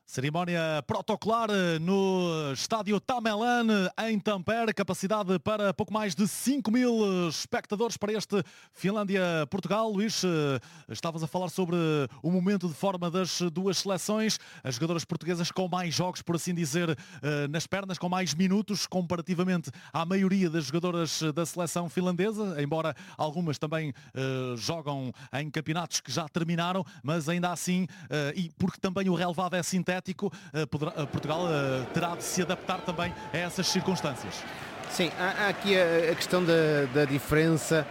Cerimónia protocolar no estádio Tamerlane, em Tampere, capacidade para pouco mais de 5.000 espectadores para este Finlândia-Portugal. Luís, estavas a falar sobre o momento de forma das duas seleções, as jogadoras portuguesas com mais jogos, por assim dizer, nas pernas, com mais minutos, comparativamente à maioria das jogadoras da seleção finlandesa, embora algumas também jogam em campeonatos que já terminaram, mas ainda assim, e porque também o relevado é sintético, Portugal terá de se adaptar também a essas circunstâncias. Sim, há aqui a questão da diferença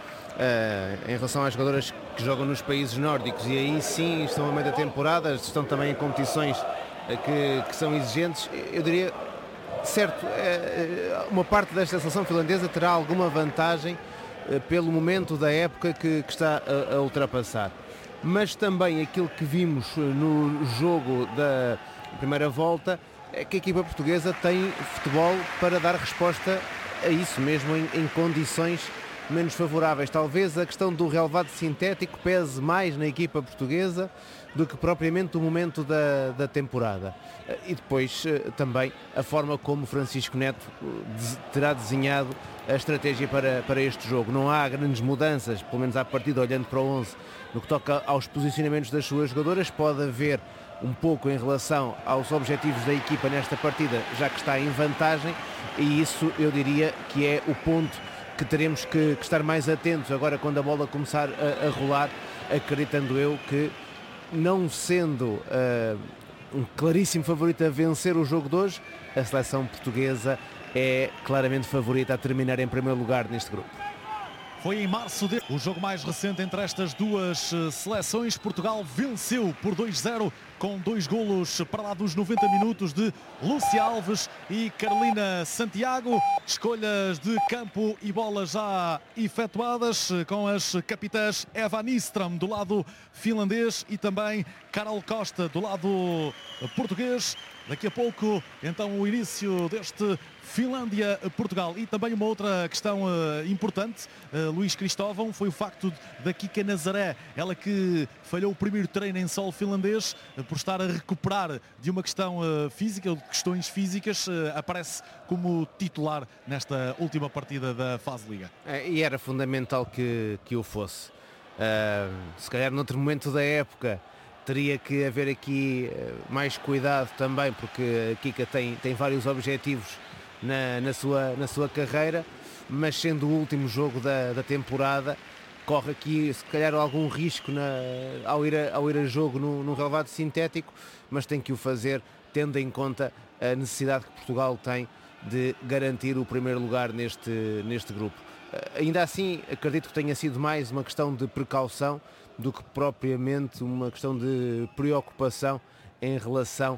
em relação às jogadoras que jogam nos países nórdicos, e aí sim estão a meio da temporada, estão também em competições que são exigentes. Eu diria, certo, uma parte desta seleção finlandesa terá alguma vantagem pelo momento da época que está a ultrapassar. Mas também aquilo que vimos no jogo da primeira volta é que a equipa portuguesa tem futebol para dar resposta a isso mesmo em condições menos favoráveis. Talvez a questão do relevado sintético pese mais na equipa portuguesa do que propriamente o momento da temporada. E depois também a forma como Francisco Neto terá desenhado a estratégia para este jogo. Não há grandes mudanças, pelo menos à partida, olhando para o 11, no que toca aos posicionamentos das suas jogadoras. Pode haver um pouco em relação aos objetivos da equipa nesta partida, já que está em vantagem, e isso eu diria que é o ponto que teremos que estar mais atentos agora quando a bola começar a rolar, acreditando eu que, não sendo um claríssimo favorito a vencer o jogo de hoje, a seleção portuguesa é claramente favorita a terminar em primeiro lugar neste grupo. Foi em março o jogo mais recente entre estas duas seleções. Portugal venceu por 2-0 com 2 golos para lá dos 90 minutos de Lúcia Alves e Carolina Santiago. Escolhas de campo e bola já efetuadas, com as capitãs Eva Nyström do lado finlandês e também Carol Costa do lado português. Daqui a pouco, então, o início deste Finlândia-Portugal. E também uma outra questão importante, Luís Cristóvão, foi o facto da Kika Nazaré, ela que falhou o primeiro treino em solo finlandês, por estar a recuperar de uma questão física, ou de questões físicas, aparece como titular nesta última partida da fase de Liga. E era fundamental que o fosse. Se calhar noutro momento da época teria que haver aqui mais cuidado também, porque a Kika tem vários objetivos na sua carreira, mas sendo o último jogo da temporada, corre aqui se calhar algum risco ao ir a jogo no relevado sintético, mas tem que o fazer tendo em conta a necessidade que Portugal tem de garantir o primeiro lugar neste grupo. Ainda assim, acredito que tenha sido mais uma questão de precaução do que propriamente uma questão de preocupação em relação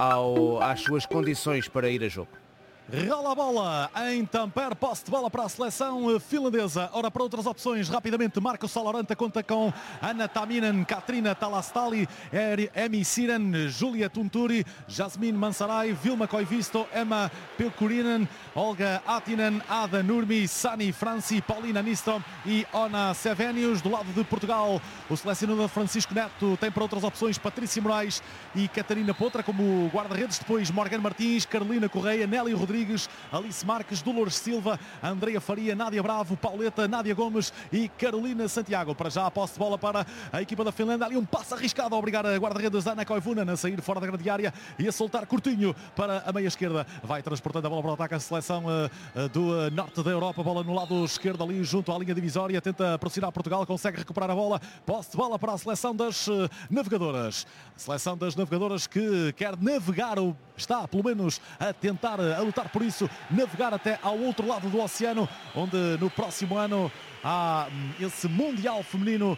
às suas condições para ir a jogo. Rola a bola em Tampere, posse de bola para a seleção finlandesa. Ora, para outras opções, rapidamente, Marco Saloranta conta com Anna Taminen, Katrina Talastali, Emi Siren, Julia Tunturi, Jasmine Mansaray, Vilma Koivisto, Emma Pilkurinen, Olga Atinen, Ada Nurmi, Sani Franci, Paulina Nyström e Ona Sevenius. Do lado de Portugal, o selecionador Francisco Neto tem para outras opções Patrícia Moraes e Catarina Potra como guarda-redes. Depois Morgan Martins, Carolina Correia, Nélia Rodrigues, Alice Marques, Dolores Silva, Andreia Faria, Nádia Bravo, Pauleta, Nádia Gomes e Carolina Santiago. Para já a posse de bola para a equipa da Finlândia. Ali um passo arriscado a obrigar a guarda-redes Anna Koivunen a sair fora da grande área e a soltar curtinho para a meia esquerda. Vai transportando a bola para o ataque a seleção do norte da Europa. Bola no lado esquerdo ali junto à linha divisória. Tenta aproximar Portugal, consegue recuperar a bola. Posse de bola para a seleção das navegadoras. A seleção das navegadoras que quer navegar, ou está pelo menos a tentar, a lutar por isso, navegar até ao outro lado do oceano, onde no próximo ano há esse Mundial Feminino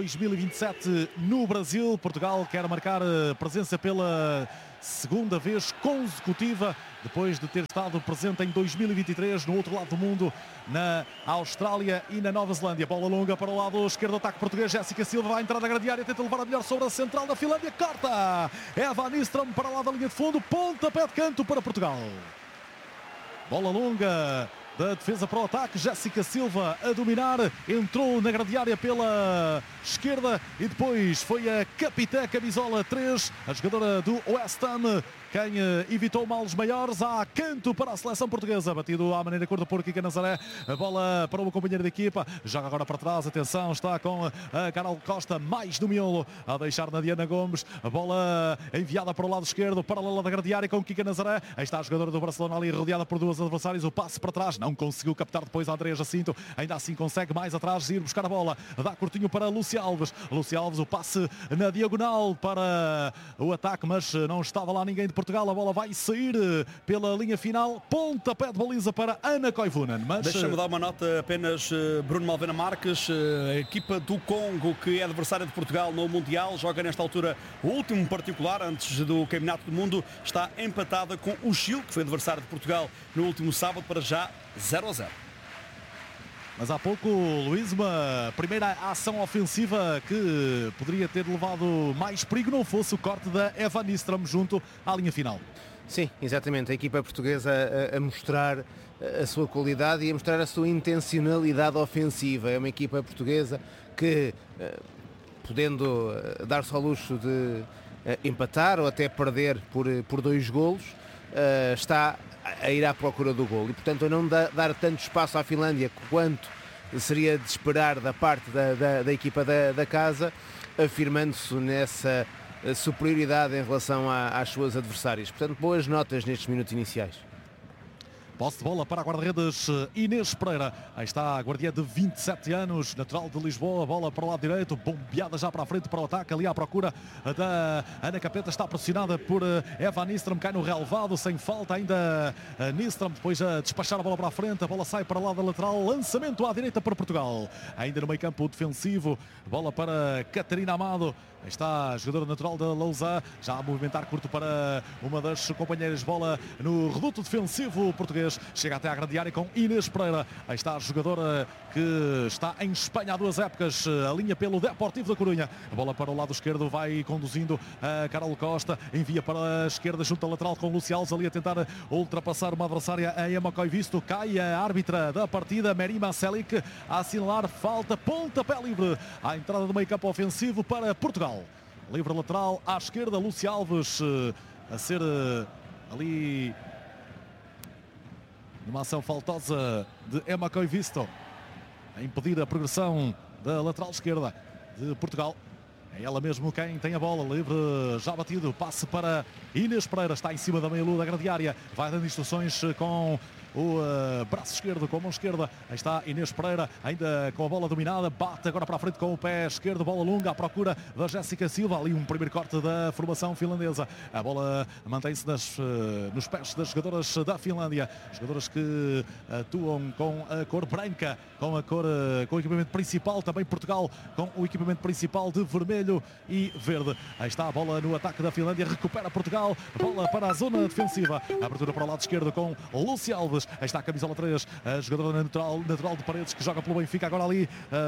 2027 no Brasil. Portugal quer marcar presença pela segunda vez consecutiva, depois de ter estado presente em 2023 no outro lado do mundo, na Austrália e na Nova Zelândia. Bola longa para o lado esquerdo, ataque português. Jéssica Silva vai entrar na grande área, tenta levar a melhor sobre a central da Finlândia, corta! Eva Nyström para lá da linha de fundo, pontapé de canto para Portugal. Bola longa da defesa para o ataque. Jéssica Silva a dominar, entrou na grande área pela esquerda e depois foi a capitã camisola 3, a jogadora do West Ham, quem evitou males maiores. Há canto para a seleção portuguesa, batido à maneira curta por Kika Nazaré, a bola para o companheiro de equipa, joga agora para trás, atenção, está com a Carol Costa mais no miolo, a deixar na Diana Gomes, a bola enviada para o lado esquerdo, paralela da grande área com Kika Nazaré, aí está a jogadora do Barcelona ali rodeada por duas adversários, o passe para trás, não conseguiu captar depois a Andrea Jacinto, ainda assim consegue mais atrás ir buscar a bola, dá curtinho para Lúcia Alves, o passe na diagonal para o ataque, mas não estava lá ninguém de Portugal, a bola vai sair pela linha final, pontapé de baliza para Ana Koivunen. Mas deixa-me dar uma nota apenas, Bruno Malvena Marques, a equipa do Congo, que é adversária de Portugal no Mundial, joga nesta altura o último particular antes do Campeonato do Mundo, está empatada com o Chile, que foi adversário de Portugal no último sábado, para já 0-0. Mas há pouco, Luís, uma primeira ação ofensiva que poderia ter levado mais perigo, não fosse o corte da Eva Nystrom junto à linha final. Sim, exatamente. A equipa portuguesa a mostrar a sua qualidade e a mostrar a sua intencionalidade ofensiva. É uma equipa portuguesa que, podendo dar-se ao luxo de empatar ou até perder por 2 golos, está a ir à procura do golo e, portanto, a não dar tanto espaço à Finlândia quanto seria de esperar da parte da equipa da casa, afirmando-se nessa superioridade em relação às suas adversárias. Portanto, boas notas nestes minutos iniciais. Posse de bola para a guarda-redes Inês Pereira. Aí está a guardiã de 27 anos, natural de Lisboa. Bola para o lado direito, bombeada já para a frente para o ataque. Ali à procura da Ana Capeta. Está pressionada por Eva Nystrom. Cai no relevado, sem falta ainda. Nystrom depois a despachar a bola para a frente. A bola sai para o lado lateral. Lançamento à direita para Portugal. Ainda no meio campo defensivo. Bola para Catarina Amado. Aí está a jogadora natural da Lousã, já a movimentar curto para uma das companheiras. Bola no reduto defensivo português. Chega até à grande área com Inês Pereira. Aí está a jogadora que está em Espanha há 2 épocas. A linha pelo Deportivo da Corunha. A bola para o lado esquerdo, vai conduzindo a Carol Costa. Envia para a esquerda, junto ao lateral com Lúcia Alves ali a tentar ultrapassar uma adversária, a Emma Koivisto. Cai a árbitra da partida, Merima Selic, a assinalar falta. Pontapé livre à entrada do meio campo ofensivo para Portugal. Livre lateral à esquerda, Lúcia Alves a ser ali numa ação faltosa de Emma Koivisto a impedir a progressão da lateral esquerda de Portugal. É ela mesmo quem tem a bola, livre já batido, passe para Inês Pereira, está em cima da meia-lua da grande área, vai dando instruções com o braço esquerdo, com a mão esquerda. Aí está Inês Pereira, ainda com a bola dominada, bate agora para a frente com o pé esquerdo, bola longa à procura da Jéssica Silva, ali um primeiro corte da formação finlandesa. A bola mantém-se nos pés das jogadoras da Finlândia, jogadoras que atuam com a cor branca, com o equipamento principal, também Portugal com o equipamento principal de vermelho e verde. Aí está a bola no ataque da Finlândia, recupera Portugal, bola para a zona defensiva, a abertura para o lado esquerdo com Lúcia Alves. Aí está a camisola 3, a jogadora natural de Paredes, que joga pelo Benfica agora ali.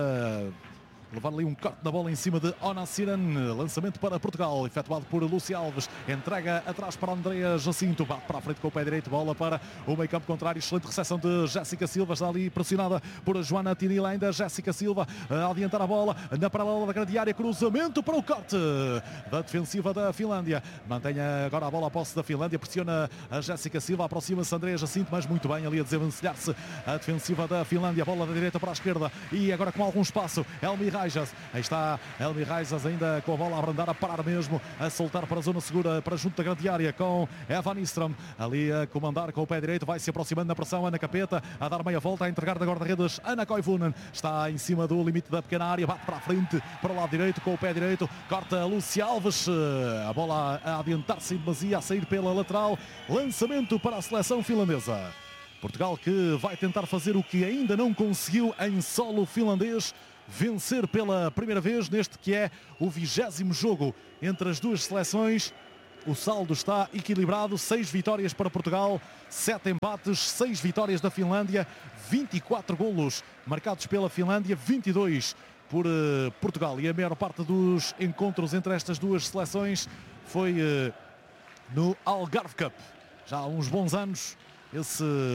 Levar ali um corte da bola em cima de Ona Siren. Lançamento para Portugal, efetuado por Lúcia Alves. Entrega atrás para Andrea Jacinto. Bate para a frente com o pé direito. Bola para o meio campo contrário. Excelente recepção de Jéssica Silva. Está ali pressionada por Joana Tinila. Ainda Jéssica Silva a adiantar a bola na paralela da grande área. Cruzamento para o corte da defensiva da Finlândia. Mantém agora a bola a posse da Finlândia. Pressiona a Jéssica Silva. Aproxima-se Andrea Jacinto, mas muito bem ali a desenvencilhar-se a defensiva da Finlândia. Bola da direita para a esquerda. E agora com algum espaço, Elmi Raijas. Aí está Elmi Raijas ainda com a bola a abrandar, a parar mesmo, a soltar para a zona segura, para junto da grande área com Eva Nystrom. Ali a comandar com o pé direito, vai se aproximando na pressão Ana Capeta, a dar meia volta, a entregar da guarda-redes Ana Koivunen. Está em cima do limite da pequena área, bate para a frente, para o lado direito com o pé direito, corta Lúcia Alves. A bola a adiantar-se em demasia, a sair pela lateral. Lançamento para a seleção finlandesa. Portugal que vai tentar fazer o que ainda não conseguiu em solo finlandês, vencer pela primeira vez neste que é o 20º jogo entre as duas seleções. O saldo está equilibrado, 6 vitórias para Portugal, 7 empates, 6 vitórias da Finlândia, 24 golos marcados pela Finlândia, 22 por Portugal. E a maior parte dos encontros entre estas duas seleções foi no Algarve Cup. Já há uns bons anos, esse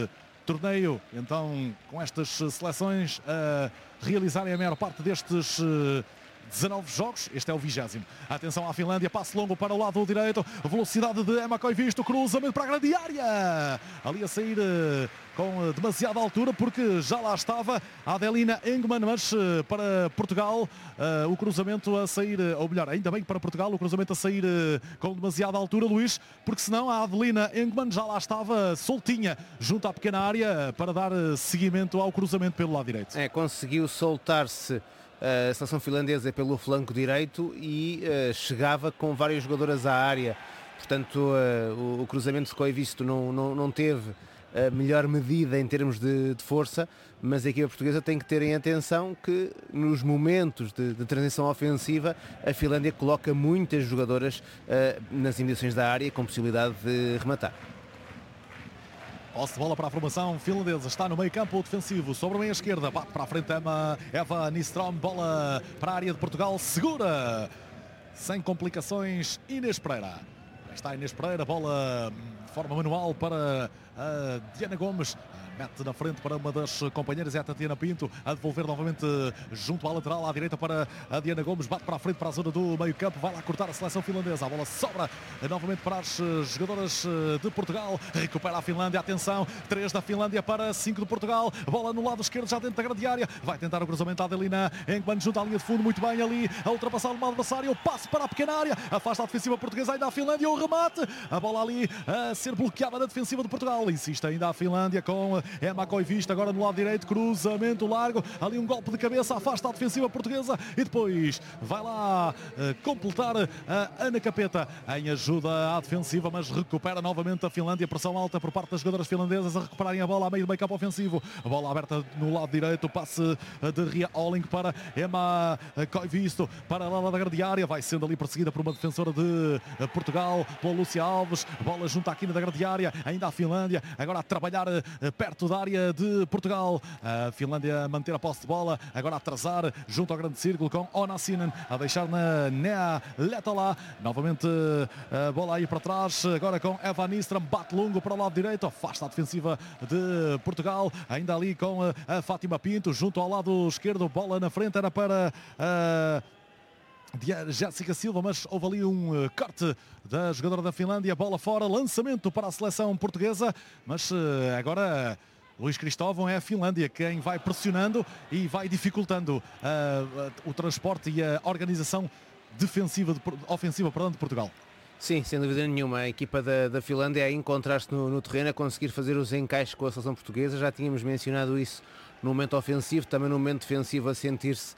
torneio, então com estas seleções a realizarem a maior parte destes 19 jogos, este é o 20º. Atenção à Finlândia, passe longo para o lado direito, velocidade de Emma Koivisto, cruzamento para a grande área, ali a sair com demasiada altura, porque já lá estava a Adelina Engman, mas para Portugal o cruzamento a sair, ou melhor, ainda bem para Portugal, o cruzamento a sair com demasiada altura, Luís, porque senão a Adelina Engman já lá estava soltinha junto à pequena área para dar seguimento ao cruzamento pelo lado direito. Conseguiu soltar-se a seleção finlandesa pelo flanco direito e chegava com várias jogadoras à área. Portanto, o cruzamento de Koivisto não teve a melhor medida em termos de força, mas a equipa portuguesa tem que ter em atenção que nos momentos de transição ofensiva a Finlândia coloca muitas jogadoras nas imediações da área com possibilidade de rematar. Posse de bola para a formação finlandesa, está no meio campo defensivo, sobre a meia esquerda, bate para a frente Eva Nyström, bola para a área de Portugal, segura, sem complicações, Inês Pereira. Está Inês Pereira, bola de forma manual para a Diana Gomes. Mete na frente para uma das companheiras, é a Tatiana Pinto, a devolver novamente junto à lateral, à direita para a Diana Gomes, bate para a frente para a zona do meio campo, vai lá cortar a seleção finlandesa, a bola sobra novamente para as jogadoras de Portugal, recupera a Finlândia, atenção, 3 da Finlândia para 5 de Portugal, bola no lado esquerdo já dentro da grande área, vai tentar o cruzamento a Adelina Engman junto à linha de fundo, muito bem ali, a ultrapassar o adversário, o passe para a pequena área, afasta a defensiva portuguesa, ainda a Finlândia, o remate, a bola ali a ser bloqueada na defensiva de Portugal, insiste ainda a Finlândia com Emma Koivisto, agora no lado direito, cruzamento largo, ali um golpe de cabeça, afasta a defensiva portuguesa e depois vai lá completar a Ana Capeta em ajuda à defensiva, mas recupera novamente a Finlândia, pressão alta por parte das jogadoras finlandesas a recuperarem a bola a meio do meio campo ofensivo, a bola aberta no lado direito, passe de Ria Olling para Emma Koivisto, para lá da grande área, vai sendo ali perseguida por uma defensora de Portugal, pela Lúcia Alves, bola junto à quina da grande área, ainda a Finlândia, agora a trabalhar perto da área de Portugal, a Finlândia a manter a posse de bola, agora a atrasar junto ao grande círculo com Onassinen, a deixar na Nea Letola, novamente a bola aí para trás, agora com Eva Nyström, bate longo para o lado direito, afasta a defensiva de Portugal, ainda ali com a Fátima Pinto, junto ao lado esquerdo, bola na frente, era para de Jéssica Silva, mas houve ali um corte da jogadora da Finlândia, bola fora, lançamento para a seleção portuguesa, mas agora Luís Cristóvão, é a Finlândia quem vai pressionando e vai dificultando o transporte e a organização ofensiva de Portugal. Sim, sem dúvida nenhuma, a equipa da Finlândia a encontrar-se no terreno, a conseguir fazer os encaixes com a seleção portuguesa, já tínhamos mencionado isso no momento ofensivo, também no momento defensivo a sentir-se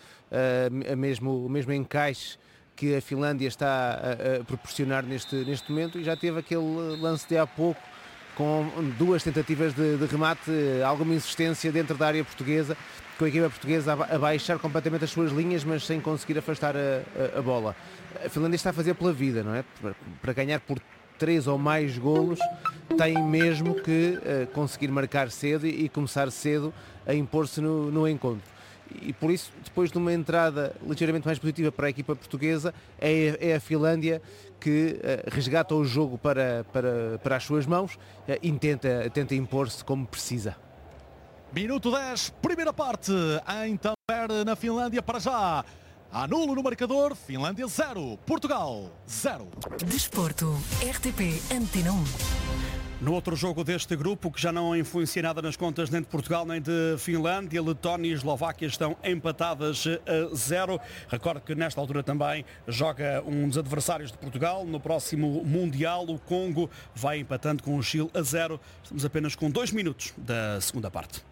o mesmo encaixe que a Finlândia está a proporcionar neste momento, e já teve aquele lance de há pouco com 2 tentativas de remate, alguma insistência dentro da área portuguesa, com a equipa portuguesa a baixar completamente as suas linhas, mas sem conseguir afastar a bola. A Finlândia está a fazer pela vida, não é? Para ganhar por 3 ou mais golos, tem mesmo que conseguir marcar cedo e começar cedo a impor-se no encontro. E por isso, depois de uma entrada ligeiramente mais positiva para a equipa portuguesa, é a Finlândia que resgata o jogo para as suas mãos e tenta impor-se como precisa. Minuto 10, primeira parte, em Tampere, na Finlândia, para já. Anulo no marcador, Finlândia 0, Portugal 0. Desporto, RTP Antena 1. No outro jogo deste grupo, que já não influencia nada nas contas nem de Portugal nem de Finlândia, Letónia e Eslováquia estão empatadas a 0. Recordo que nesta altura também joga um dos adversários de Portugal. No próximo Mundial, o Congo vai empatando com o Chile a 0. Estamos apenas com 2 minutos da segunda parte.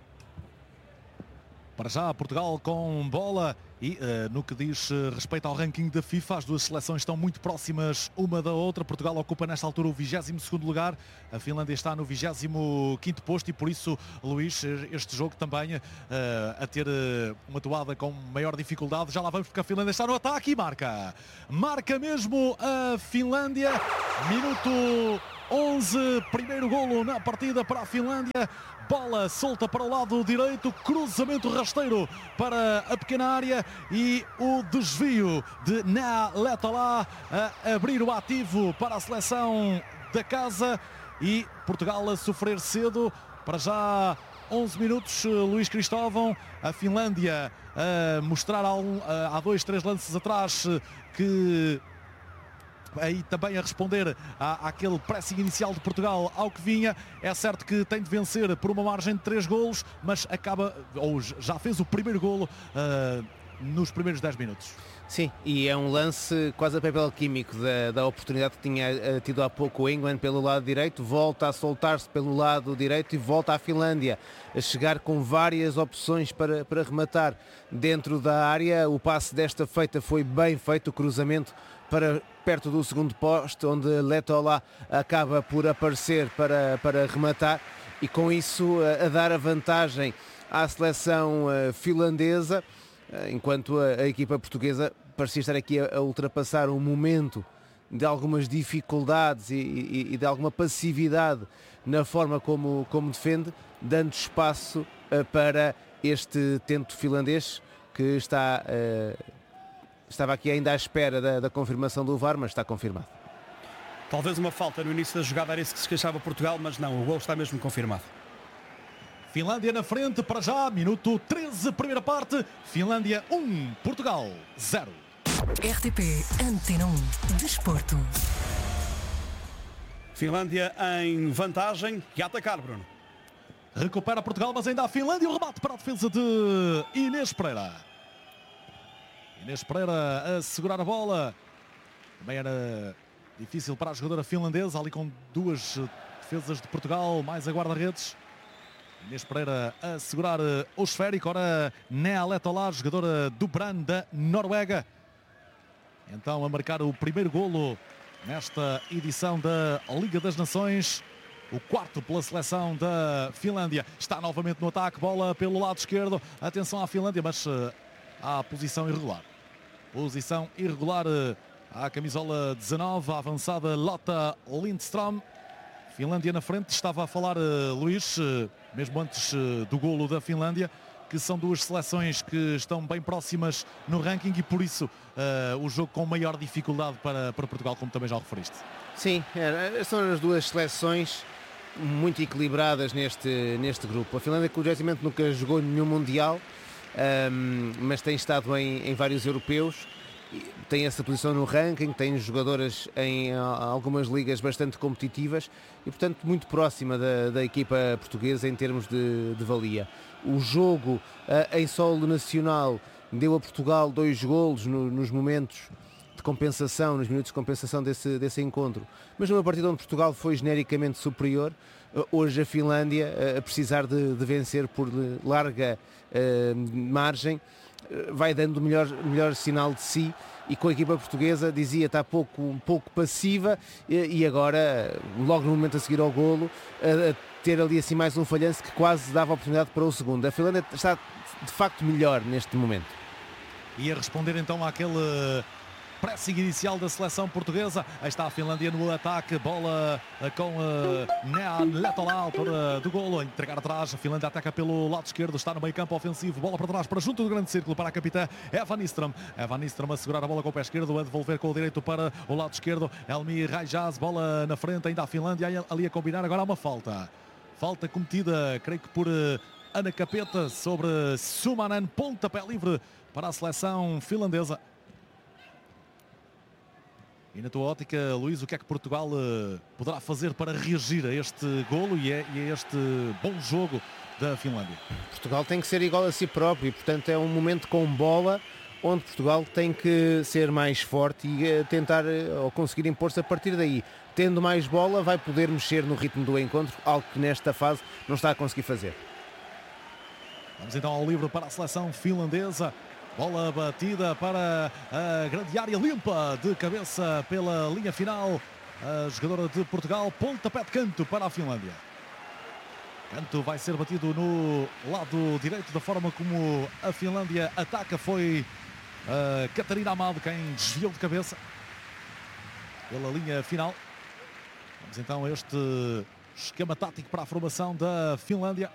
Para já, Portugal com bola e no que diz respeito ao ranking da FIFA, as duas seleções estão muito próximas uma da outra. Portugal ocupa nesta altura o 22º lugar, a Finlândia está no 25º posto e por isso, Luís, este jogo também a ter uma toada com maior dificuldade. Já lá vamos porque a Finlândia está no ataque e marca mesmo a Finlândia, minuto 11, primeiro golo na partida para a Finlândia. Bola solta para o lado direito, cruzamento rasteiro para a pequena área e o desvio de Nea Letola a abrir o ativo para a seleção da casa e Portugal a sofrer cedo. Para já 11 minutos, Luís Cristóvão. A Finlândia a mostrar há 2-3 lances atrás que aí também a responder àquele pressing inicial de Portugal ao que vinha. É certo que tem de vencer por uma margem de 3 golos, mas já fez o primeiro golo nos primeiros 10 minutos. Sim, e é um lance quase a papel químico da oportunidade que tinha tido há pouco o England pelo lado direito, volta a soltar-se pelo lado direito e volta à Finlândia a chegar com várias opções para rematar dentro da área. O passe desta feita foi bem feito, o cruzamento para perto do segundo poste, onde Letola acaba por aparecer para rematar e com isso a dar a vantagem à seleção finlandesa, enquanto a equipa portuguesa parecia estar aqui a ultrapassar um momento de algumas dificuldades e de alguma passividade na forma como defende, dando espaço para este tento finlandês que estava aqui ainda à espera da confirmação do VAR, mas está confirmado. Talvez uma falta no início da jogada, era isso que se queixava Portugal, mas não, o gol está mesmo confirmado. Finlândia na frente para já, minuto 13, primeira parte. Finlândia 1, Portugal 0. RTP Antena 1 Desporto. Finlândia em vantagem e a atacar, Bruno. Recupera Portugal, mas ainda a Finlândia. O remate para a defesa de Inês Pereira. Inês Pereira a segurar a bola. Também era difícil para a jogadora finlandesa, ali com 2 defesas de Portugal, mais a guarda-redes. Inês Pereira a segurar o esférico. Ora, Nea Letola, jogadora do Brann da Noruega. Então a marcar o primeiro golo nesta edição da Liga das Nações. O 4º pela seleção da Finlândia. Está novamente no ataque, bola pelo lado esquerdo. Atenção à Finlândia, mas há posição irregular. Posição irregular à camisola 19, a avançada Lotta Lindström. Finlândia na frente, estava a falar Luís, mesmo antes do golo da Finlândia, que são 2 seleções que estão bem próximas no ranking e por isso o jogo com maior dificuldade para Portugal, como também já o referiste. Sim, são as 2 seleções muito equilibradas neste grupo. A Finlândia, curiosamente, nunca jogou nenhum Mundial, mas tem estado em vários europeus. Tem essa posição no ranking, tem jogadoras em algumas ligas bastante competitivas e, portanto, muito próxima da equipa portuguesa em termos de valia. O jogo em solo nacional deu a Portugal 2 golos nos momentos de compensação, nos minutos de compensação desse encontro, mas numa partida onde Portugal foi genericamente superior. Hoje a Finlândia, a precisar de vencer por larga margem, vai dando melhor sinal de si, e com a equipa portuguesa, dizia, está um pouco passiva e agora, logo no momento a seguir ao golo, a ter ali assim mais um falhanço que quase dava oportunidade para o segundo. A Finlândia está de facto melhor neste momento. E a responder então àquele pressing inicial da seleção portuguesa. Aí está a Finlândia no ataque, bola com Nea Letola, autora do golo, a entregar atrás. A Finlândia ataca pelo lado esquerdo, está no meio campo ofensivo, bola para trás, para junto do grande círculo, para a capitã Eva Nyström. Eva Nyström a segurar a bola com o pé esquerdo, a devolver com o direito para o lado esquerdo. Elmi Rajaz, bola na frente, ainda a Finlândia ali a combinar. Agora há uma falta cometida, creio que por Ana Capeta sobre Sumanen. Pontapé livre para a seleção finlandesa. E na tua ótica, Luís, o que é que Portugal poderá fazer para reagir a este golo e a este bom jogo da Finlândia? Portugal tem que ser igual a si próprio e, portanto, é um momento com bola onde Portugal tem que ser mais forte e tentar ou conseguir impor-se a partir daí. Tendo mais bola, vai poder mexer no ritmo do encontro, algo que nesta fase não está a conseguir fazer. Vamos então ao livro para a seleção finlandesa. Bola batida para a grande área, limpa de cabeça pela linha final. A jogadora de Portugal, pontapé de canto para a Finlândia. Canto vai ser batido no lado direito. Da forma como a Finlândia ataca, foi a Catarina Amado quem desviou de cabeça pela linha final. Vamos então a este esquema tático para a formação da Finlândia.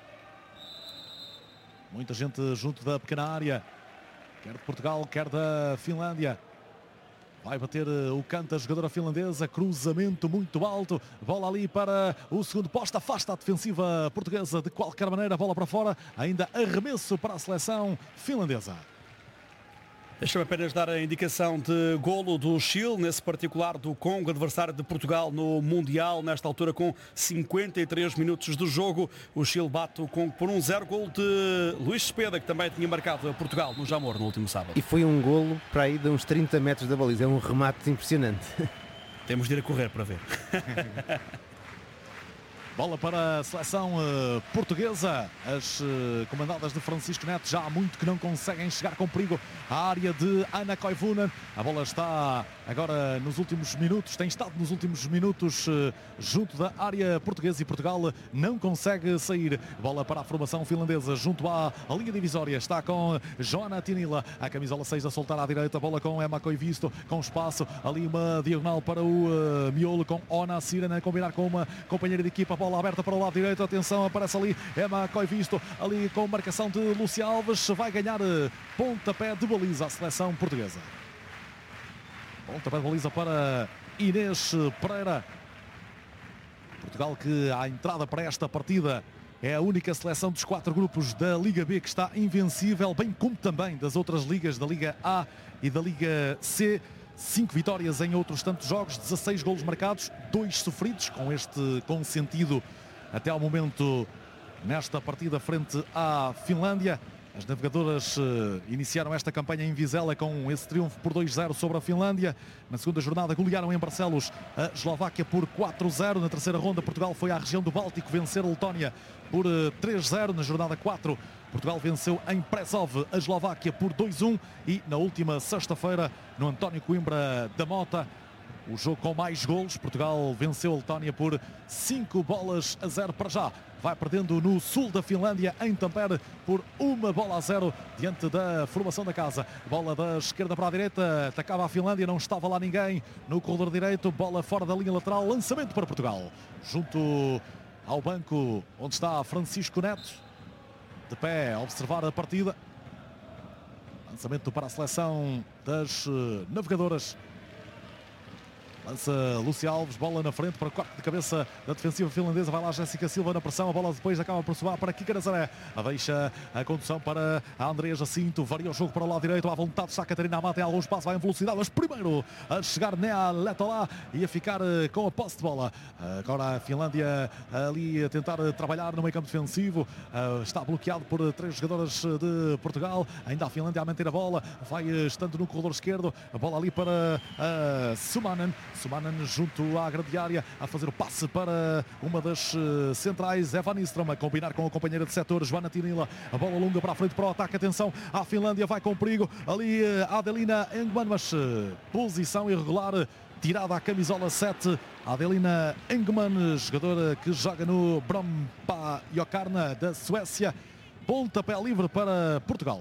Muita gente junto da pequena área, quer de Portugal, quer da Finlândia. Vai bater o canto a jogadora finlandesa, cruzamento muito alto, bola ali para o segundo posto, afasta a defensiva portuguesa de qualquer maneira, bola para fora, ainda arremesso para a seleção finlandesa. Deixa-me apenas dar a indicação de golo do Chile, nesse particular do Congo, adversário de Portugal no Mundial, nesta altura com 53 minutos do jogo. O Chile bate o Congo por 1-0, golo de Luís Cepeda, que também tinha marcado a Portugal no Jamor no último sábado. E foi um golo para aí de uns 30 metros da baliza, é um remate impressionante. Temos de ir a correr para ver. Bola para a seleção portuguesa, as comandadas de Francisco Neto já há muito que não conseguem chegar com perigo à área de Anna Koivunen. A bola está agora nos últimos minutos, tem estado nos últimos minutos junto da área portuguesa e Portugal não consegue sair. Bola para a formação finlandesa junto à linha divisória, está com Joana Tinila, a camisola 6 a soltar à direita, bola com Emma Koivisto, com espaço, ali uma diagonal para o miolo com Ona Sirena a combinar com uma companheira de equipa. Bola aberta para o lado direito, atenção, aparece ali Emma Koivisto, ali com marcação de Lúcia Alves, vai ganhar pontapé de baliza a seleção portuguesa. Pontapé de baliza para Inês Pereira. Portugal que à entrada para esta partida é a única seleção dos 4 grupos da Liga B que está invencível, bem como também das outras ligas, da Liga A e da Liga C. 5 vitórias em outros tantos jogos, 16 golos marcados, 2 sofridos, com este consentido até ao momento nesta partida frente à Finlândia. As navegadoras iniciaram esta campanha em Vizela com esse triunfo por 2-0 sobre a Finlândia. Na segunda jornada golearam em Barcelos a Eslováquia por 4-0. Na terceira ronda Portugal foi à região do Báltico vencer a Letónia por 3-0. Na jornada 4 Portugal venceu em Prešov a Eslováquia por 2-1 e na última sexta-feira no António Coimbra da Mota, o jogo com mais golos, Portugal venceu a Letónia por 5-0 para já. Vai perdendo no sul da Finlândia, em Tampere, por 1-0 diante da formação da casa. Bola da esquerda para a direita, atacava a Finlândia, não estava lá ninguém no corredor direito, bola fora da linha lateral, lançamento para Portugal. Junto ao banco onde está Francisco Neto, de pé a observar a partida. Lançamento para a seleção das navegadoras. Lança Lúcia Alves, bola na frente para o corte de cabeça da defensiva finlandesa. Vai lá Jéssica Silva na pressão, a bola depois acaba por soar para Kika Nazaré. Deixa a condução para a Andrea Jacinto, varia o jogo para o lado direito, à vontade está a Catarina Amata, em algum espaço, vai em velocidade, mas primeiro a chegar Nea Letola e a ficar com a posse de bola. Agora a Finlândia ali a tentar trabalhar no meio campo defensivo, está bloqueado por 3 jogadoras de Portugal, ainda a Finlândia a manter a bola, vai estando no corredor esquerdo, a bola ali para Sumanen junto à grande área, a fazer o passe para uma das centrais, Eva Nistrom, a combinar com a companheira de setor, Joana Tinila, a bola longa para a frente para o ataque, atenção, a Finlândia vai com perigo, ali Adelina Engman, mas posição irregular, tirada a camisola 7, Adelina Engman, jogadora que joga no Brompa Jokarna da Suécia. Pontapé livre para Portugal.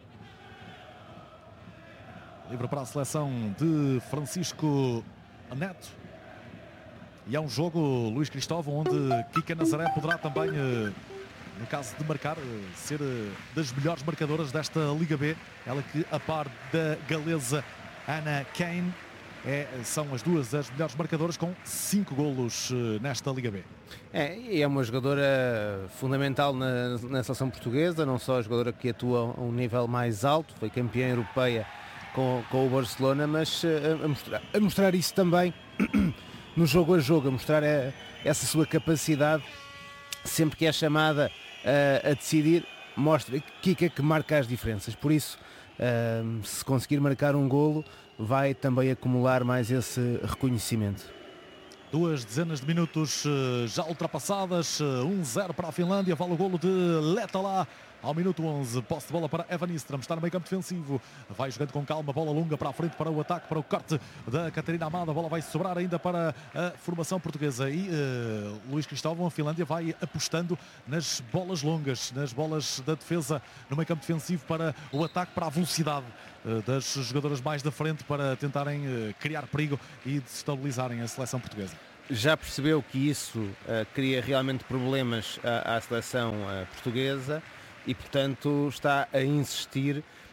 Livre para a seleção de Francisco Neto. E é um jogo, Luís Cristóvão, onde Kika Nazaré poderá também, no caso de marcar, ser das melhores marcadoras desta Liga B. Ela que, a par da galesa Anna Kane, são as duas as melhores marcadoras, com 5 golos nesta Liga B. É uma jogadora fundamental na seleção portuguesa, não só a jogadora que atua a um nível mais alto, foi campeã europeia com o Barcelona, mas a mostrar isso também no jogo a jogo, a mostrar essa sua capacidade, sempre que é chamada a decidir, mostra que marca as diferenças. Por isso, se conseguir marcar um golo, vai também acumular mais esse reconhecimento. 2 dezenas de minutos já ultrapassadas, 1-0 para a Finlândia, vale o golo de Letola. Ao minuto 11, posse de bola para Eva Nistrom, está no meio campo defensivo, vai jogando com calma, bola longa para a frente, para o ataque, para o corte da Catarina Amada, a bola vai sobrar ainda para a formação portuguesa e Luís Cristóvão, a Finlândia vai apostando nas bolas longas, nas bolas da defesa no meio campo defensivo, para o ataque, para a velocidade das jogadoras mais da frente, para tentarem criar perigo e desestabilizarem a seleção portuguesa. Já percebeu que isso cria realmente problemas à seleção portuguesa e, portanto, está a insistir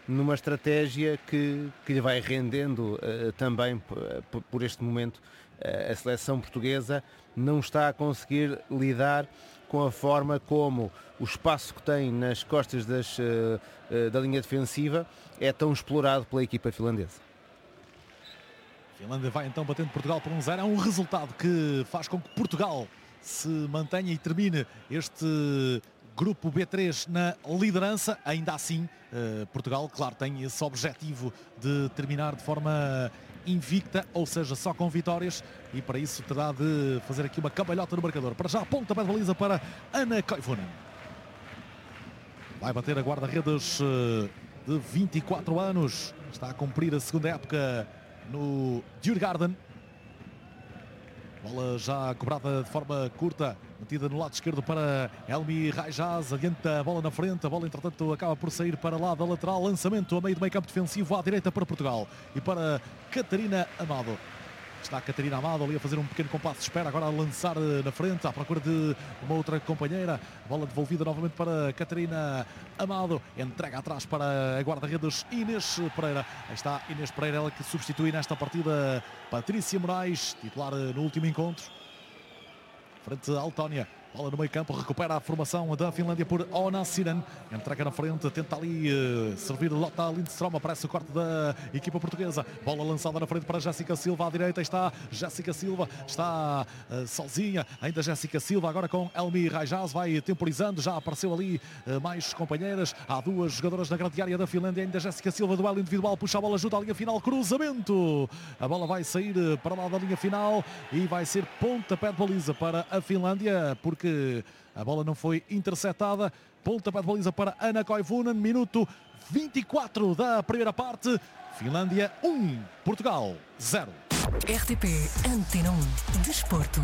numa estratégia que lhe vai rendendo também por este momento. A seleção portuguesa não está a conseguir lidar com a forma como o espaço que tem nas costas da linha defensiva é tão explorado pela equipa finlandesa. A Finlândia vai então batendo Portugal por 1-0. É um resultado que faz com que Portugal se mantenha e termine este grupo B3 na liderança. Ainda assim, Portugal, claro, tem esse objetivo de terminar de forma invicta, ou seja, só com vitórias, e para isso terá de fazer aqui uma cambalhota no marcador. Para já, pontapé de baliza para Anna Koivunen. Vai bater a guarda-redes de 24 anos. Está a cumprir a segunda época no Djurgården. Bola já cobrada de forma curta, metida no lado esquerdo para Elmi Rajaz, adianta a bola na frente, a bola entretanto acaba por sair para lá da lateral, lançamento a meio do meio campo defensivo à direita para Portugal e para Catarina Amado. Está a Catarina Amado ali a fazer um pequeno compasso de espera, agora a lançar na frente à procura de uma outra companheira. Bola devolvida novamente para Catarina Amado, entrega atrás para a guarda-redes Inês Pereira. Aí está Inês Pereira, ela que substitui nesta partida Patrícia Moraes, titular no último encontro, frente à Letónia. Bola no meio campo, recupera a formação da Finlândia por Onassinen. Entrega na frente, tenta ali servir Lotta Lindström. Aparece o corte da equipa portuguesa. Bola lançada na frente para Jéssica Silva. À direita está Jéssica Silva. Está sozinha. Ainda Jéssica Silva agora com Elmi Rajaz. Vai temporizando. Já apareceu ali mais companheiras. Há duas jogadoras na grande área da Finlândia. Ainda Jéssica Silva, duelo individual. Puxa a bola junto à linha final. Cruzamento. A bola vai sair para lá da linha final e vai ser pontapé de baliza para a Finlândia, porque a bola não foi interceptada. Pontapé de baliza para Anna Koivunen, minuto 24 da primeira parte. Finlândia 1, Portugal 0. RTP Antena 1 Desporto.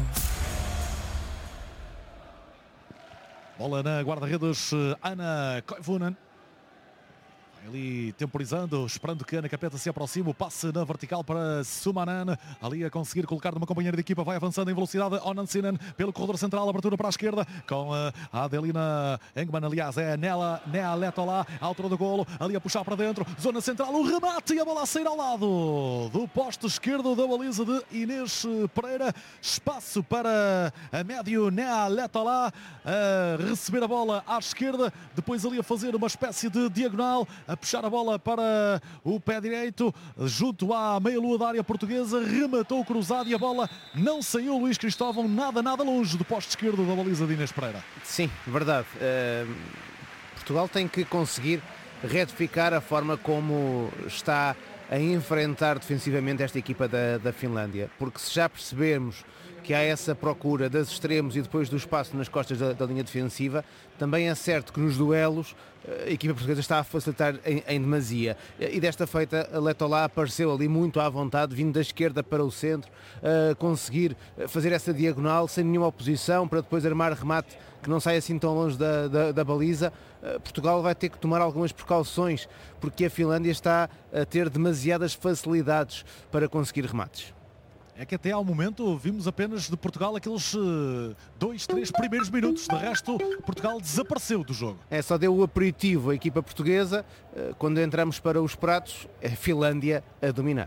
Bola na guarda-redes Anna Koivunen. Ali temporizando, esperando que Ana Capeta se aproxime. O passe na vertical para Sumanan. Ali a conseguir colocar numa companheira de equipa. Vai avançando em velocidade. Onassinen pelo corredor central. Abertura para a esquerda com a Adelina Engman. Aliás, é Nea Letola. À altura do golo. Ali a puxar para dentro. Zona central. O remate e a bola a sair ao lado do poste esquerdo da baliza de Inês Pereira. Espaço para a médio Nea Letola. A receber a bola à esquerda. Depois ali a fazer uma espécie de diagonal. A puxar a bola para o pé direito, junto à meia-lua da área portuguesa, rematou cruzado e a bola não saiu. Luís Cristóvão nada longe do poste esquerdo da baliza de Inês Pereira. Sim, verdade. Portugal tem que conseguir retificar a forma como está a enfrentar defensivamente esta equipa da Finlândia, porque se já percebermos que há essa procura das extremos e depois do espaço nas costas da linha defensiva, também é certo que nos duelos a equipa portuguesa está a facilitar em demasia. E desta feita, a Letola apareceu ali muito à vontade, vindo da esquerda para o centro, conseguir fazer essa diagonal sem nenhuma oposição, para depois armar remate que não sai assim tão longe da baliza. Portugal vai ter que tomar algumas precauções, porque a Finlândia está a ter demasiadas facilidades para conseguir remates. É que até ao momento vimos apenas de Portugal aqueles 2, 3 primeiros minutos. De resto, Portugal desapareceu do jogo. Só deu o aperitivo a equipa portuguesa. Quando entramos para os pratos, é a Finlândia a dominar.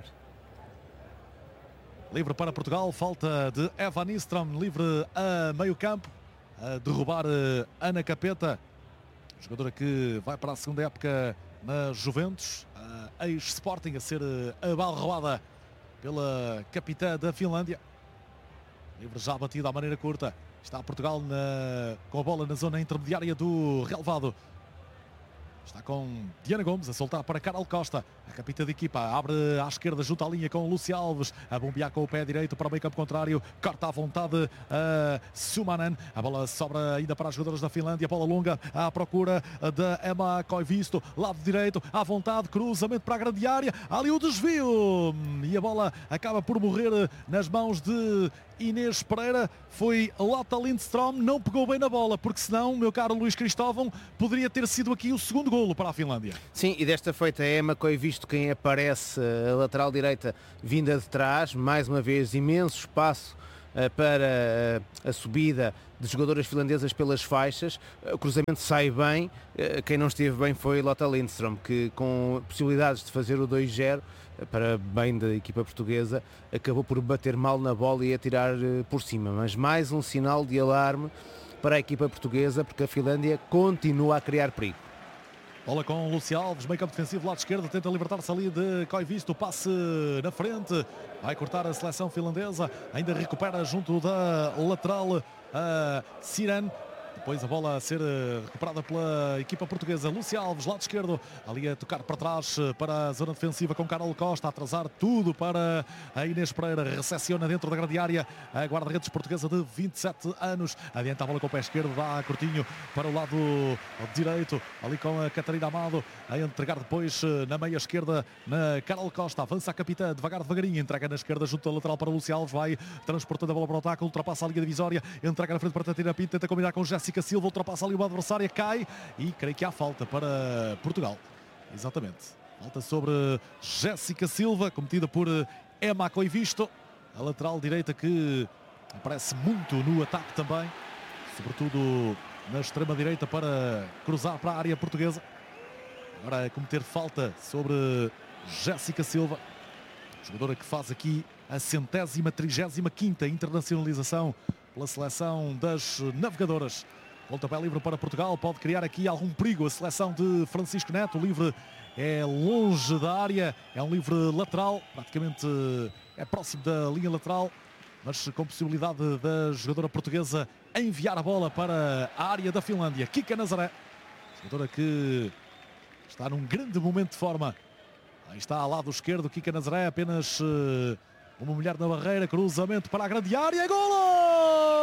Livre para Portugal, falta de Eva Nyström, livre a meio campo, a derrubar Ana Capeta, jogadora que vai para a segunda época na Juventus, a ex-Sporting, a ser abalroada pela capitã da Finlândia. Livre já batido à maneira curta. Está Portugal com a bola na zona intermediária do relevado. Está com Diana Gomes a soltar para Carol Costa. A capitã de equipa abre à esquerda junto à linha com Lúcia Alves. A bombear com o pé direito para o meio campo contrário. Corta à vontade a Sumanan. A bola sobra ainda para as jogadoras da Finlândia. Bola longa à procura da Emma Koivisto. Lado direito à vontade. Cruzamento para a grande área. Ali o desvio. E a bola acaba por morrer nas mãos de Inês Pereira. Foi Lotta Lindström. Não pegou bem na bola, porque senão, meu caro Luís Cristóvão, poderia ter sido aqui o segundo golo para a Finlândia. Sim, e desta feita é Emma Koivisto quem aparece, a lateral direita vinda de trás. Mais uma vez, imenso espaço para a subida de jogadoras finlandesas pelas faixas. O cruzamento sai bem, quem não esteve bem foi Lotta Lindström, que com possibilidades de fazer o 2-0, para bem da equipa portuguesa, acabou por bater mal na bola e atirar por cima. Mas mais um sinal de alarme para a equipa portuguesa, porque a Finlândia continua a criar perigo. Bola com Lúcio Alves, meio campo defensivo, lado esquerdo, tenta libertar-se ali de Koivisto, passe na frente, vai cortar a seleção finlandesa, ainda recupera junto da lateral a Siren. Depois a bola a ser recuperada pela equipa portuguesa. Lúcio Alves, lado esquerdo, ali a tocar para trás para a zona defensiva com Carol Costa, a atrasar tudo para a Inês Pereira, recepciona dentro da grande área a guarda-redes portuguesa de 27 anos. Adianta a bola com o pé esquerdo, dá curtinho para o lado direito, ali com a Catarina Amado, a entregar depois na meia esquerda na Carol Costa, avança a capitã, devagarinho, entrega na esquerda junto ao lateral para o Lúcio Alves, vai transportando a bola para o ataque, ultrapassa a linha divisória, entrega na frente para a Tatiana Pinto, tenta combinar com Jéssica Silva, ultrapassa ali uma adversária, cai e creio que há falta para Portugal. Exatamente. Falta sobre Jéssica Silva, cometida por Emma Koivisto, a lateral direita que aparece muito no ataque também, sobretudo na extrema direita para cruzar para a área portuguesa. Agora a cometer falta sobre Jéssica Silva, jogadora que faz aqui a 135ª internacionalização pela seleção das navegadoras. Pontapé livre para Portugal, pode criar aqui algum perigo a seleção de Francisco Neto. O livre é longe da área, é um livre lateral, praticamente é próximo da linha lateral, mas com possibilidade da jogadora portuguesa enviar a bola para a área da Finlândia. Kika Nazaré, jogadora que está num grande momento de forma. Aí está ao lado esquerdo, Kika Nazaré, apenas uma mulher na barreira, cruzamento para a grande área, golo!